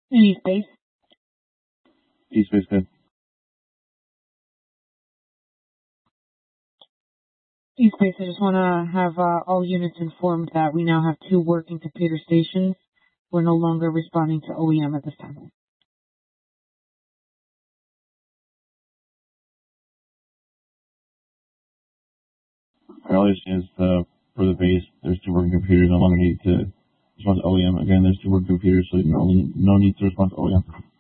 East base. East base, good. East base, I just want to have all units informed that we now have 2 working computer stations. We're no longer responding to OEM at this time. Earliest is for the base. There's 2 working computers. No longer need to respond to OEM. Again, there's 2 working computers, so no need to respond to OEM.